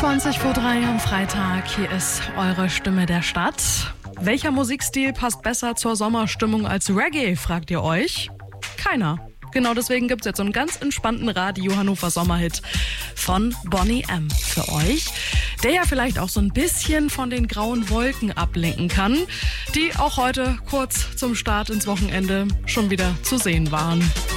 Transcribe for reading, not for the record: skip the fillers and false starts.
20:03 am Freitag. Hier ist eure Stimme der Stadt. Welcher Musikstil passt besser zur Sommerstimmung als Reggae, fragt ihr euch? Keiner. Genau deswegen gibt's jetzt so einen ganz entspannten Radio Hannover Sommerhit von Boney M. für euch, der ja vielleicht auch so ein bisschen von den grauen Wolken ablenken kann, die auch heute kurz zum Start ins Wochenende schon wieder zu sehen waren.